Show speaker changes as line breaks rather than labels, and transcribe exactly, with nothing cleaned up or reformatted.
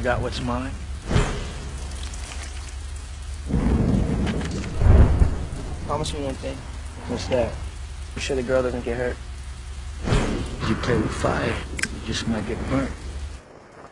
got what's mine?
Promise me one thing.
What's that?
I'm sure the girl doesn't get hurt.
You play with fire, you just might get burnt.